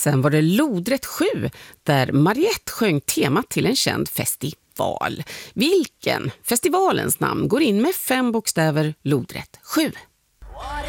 Sen var det Lodrätt 7 där Mariette sjöng temat till en känd festival. Vilken? Festivalens namn går in med 5 bokstäver, Lodrätt 7.